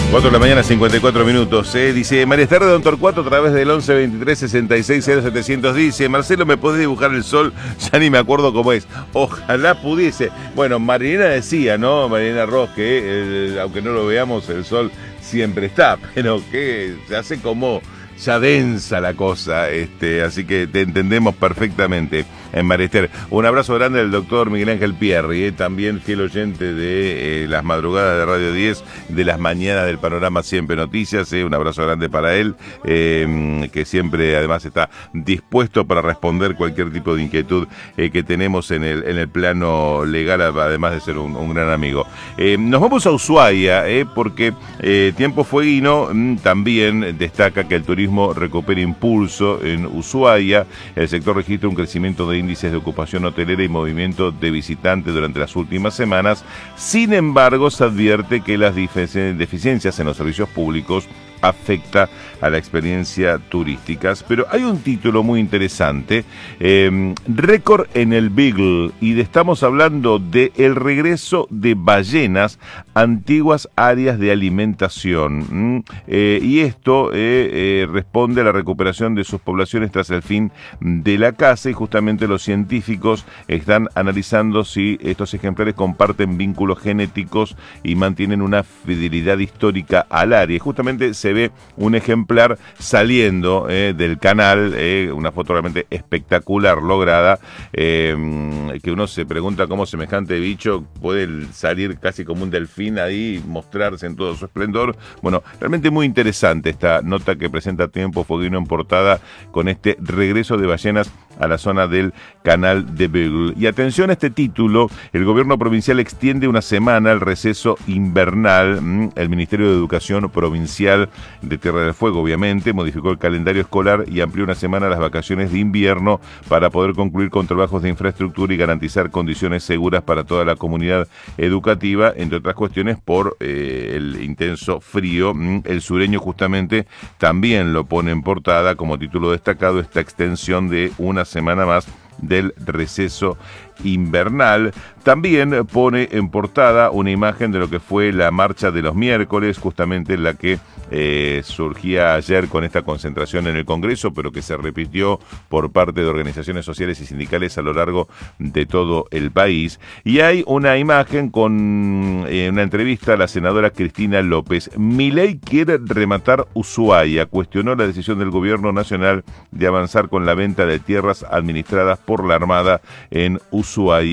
4 de la mañana, 54 minutos. Dice María Esther de Don Torcuato a través del 11 23 66 0700. Dice: Marcelo, ¿me podés dibujar el sol? Ya ni me acuerdo cómo es. Ojalá pudiese. Bueno, Marilena decía, ¿no? Marilena Ross, que aunque no lo veamos, el sol siempre está, pero que se hace como ya densa la cosa, así que te entendemos perfectamente, María Esther. Un abrazo grande al doctor Miguel Ángel Pierri, también fiel oyente de las madrugadas de Radio 10, de las mañanas del Panorama Siempre Noticias. Un abrazo grande para él, que siempre además está dispuesto para responder cualquier tipo de inquietud que tenemos en el plano legal, además de ser un gran amigo. Nos vamos a Ushuaia, porque Tiempo Fueguino también destaca que el turismo recupera impulso en Ushuaia. El sector registra un crecimiento de índices de ocupación hotelera y movimiento de visitantes durante las últimas semanas. Sin embargo, se advierte que las deficiencias en los servicios públicos afecta a la experiencia turística. Pero hay un título muy interesante, récord en el Beagle, y estamos hablando de el regreso de ballenas a antiguas áreas de alimentación, y esto responde a la recuperación de sus poblaciones tras el fin de la caza, y justamente los científicos están analizando si estos ejemplares comparten vínculos genéticos y mantienen una fidelidad histórica al área. Y justamente se ve un ejemplar saliendo del canal, una foto realmente espectacular lograda, que uno se pregunta cómo semejante bicho puede salir casi como un delfín ahí, mostrarse en todo su esplendor. Bueno, realmente muy interesante esta nota que presenta Tiempo Fueguino en portada, con este regreso de ballenas a la zona del canal de Beagle. Y atención a este título: el gobierno provincial extiende una semana el receso invernal. El Ministerio de Educación Provincial de Tierra del Fuego, obviamente, modificó el calendario escolar y amplió una semana las vacaciones de invierno para poder concluir con trabajos de infraestructura y garantizar condiciones seguras para toda la comunidad educativa, entre otras cuestiones por el intenso frío. El Sureño justamente también lo pone en portada como título destacado, esta extensión de una semana más del receso invernal. También pone en portada una imagen de lo que fue la marcha de los miércoles, justamente la que surgía ayer con esta concentración en el Congreso, pero que se repitió por parte de organizaciones sociales y sindicales a lo largo de todo el país. Y hay una imagen con una entrevista a la senadora Cristina López. Milei quiere rematar Ushuaia, cuestionó la decisión del gobierno nacional de avanzar con la venta de tierras administradas por la Armada en Ushuaia.